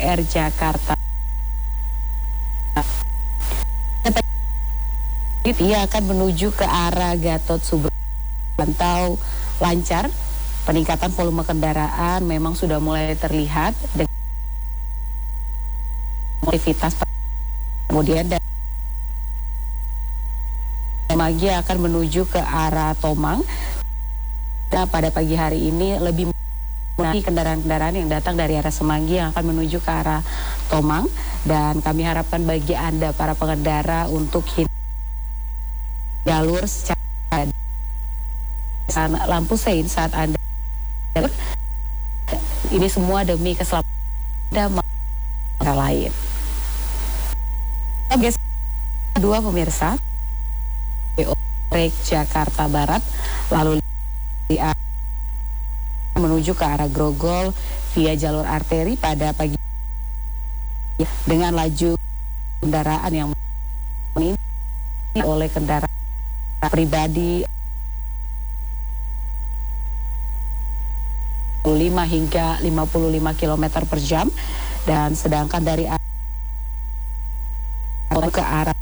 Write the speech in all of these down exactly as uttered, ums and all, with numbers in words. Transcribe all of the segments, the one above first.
R Jakarta. Ia akan menuju ke arah Gatot Subroto. Pantau lancar, peningkatan volume kendaraan memang sudah mulai terlihat dengan aktivitas. Kemudian dari Semanggi akan menuju ke arah Tomang. Nah, pada pagi hari ini lebih mengenai kendaraan-kendaraan yang datang dari arah Semanggi yang akan menuju ke arah Tomang, dan kami harapkan bagi Anda para pengendara untuk jalur secara lampu sein saat Anda ini semua demi keselamatan Anda lain. Oke, dua pemirsa, Rek Jakarta Barat lalu menuju ke arah Grogol via jalur arteri pada pagi dengan laju kendaraan yang ini oleh kendaraan pribadi lima hingga lima puluh lima kilometer per jam, dan sedangkan dari ke arah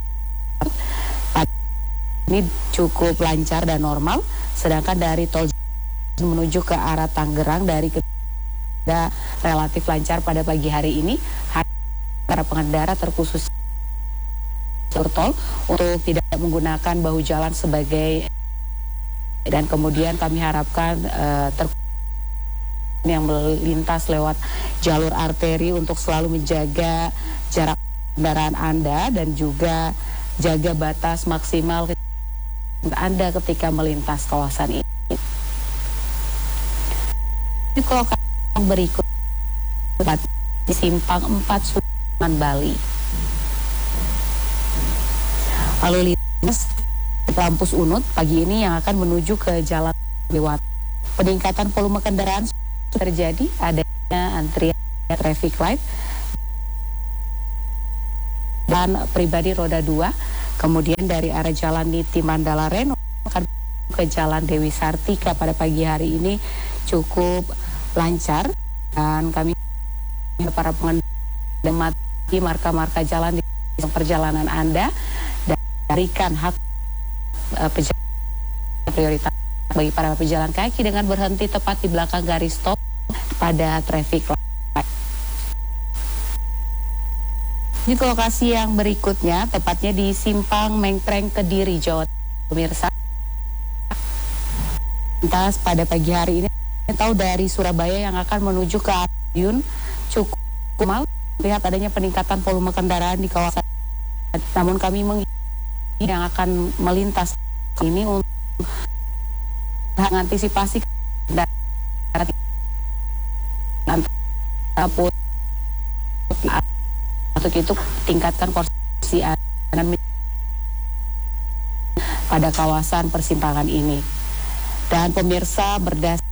ini cukup lancar dan normal, sedangkan dari tol menuju ke arah Tangerang dari kedua relatif lancar pada pagi hari ini. Para pengendara terkhusus tol untuk tidak menggunakan bahu jalan sebagai, dan kemudian kami harapkan uh, ter yang melintas lewat jalur arteri untuk selalu menjaga jarak kendaraan Anda dan juga jaga batas maksimal Anda ketika melintas kawasan ini. Di lokasi yang berikut di Simpang empat Sudirman Bali. Lalu lintas Kampus Unut pagi ini yang akan menuju ke Jalan Lewat. Peningkatan volume kendaraan terjadi, adanya antrian traffic light dan pribadi roda dua. Kemudian dari arah Jalan Niti Mandala Reno akan ke Jalan Dewi Sartika pada pagi hari ini cukup lancar, dan kami para pengendara mati marka-marka jalan di perjalanan Anda dan berikan hak uh, prioritas bagi para pejalan kaki dengan berhenti tepat di belakang garis stop pada traffic light. Di lokasi yang berikutnya, tepatnya di Simpang Mengpreng, Kediri, Jawa Timur, pemirsa. Lintas pada pagi hari ini, tahu dari Surabaya yang akan menuju ke Madiun cukup mal, lihat adanya peningkatan volume kendaraan di kawasan. Namun kami mengingatkan yang akan melintas ini untuk mengantisipasi kendaraan untuk itu tingkatkan porsi pada kawasan persimpangan ini. Dan pemirsa, berdasarkan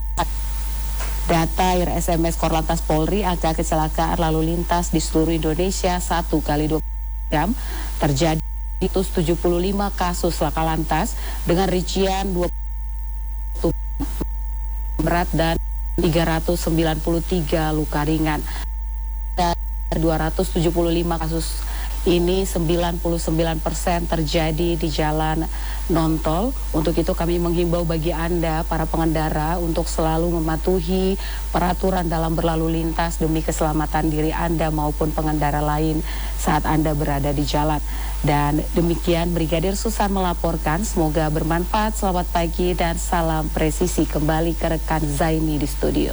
data I R S M S Korlantas Polri, angka kecelakaan lalu lintas di seluruh Indonesia satu kali dua puluh jam terjadi tujuh puluh lima kasus laka lantas dengan rincian dua puluh berat dan tiga ratus sembilan puluh tiga luka ringan. Dari dua ratus tujuh puluh lima kasus ini sembilan puluh sembilan persen terjadi di jalan non-tol. Untuk itu kami menghimbau bagi Anda para pengendara untuk selalu mematuhi peraturan dalam berlalu lintas demi keselamatan diri Anda maupun pengendara lain saat Anda berada di jalan. Dan demikian Brigadir Susan melaporkan, semoga bermanfaat. Selamat pagi dan salam presisi. Kembali ke rekan Zaini di studio.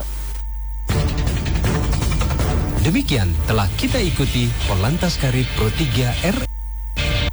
Demikian telah kita ikuti Korlantas Karib Pro tiga R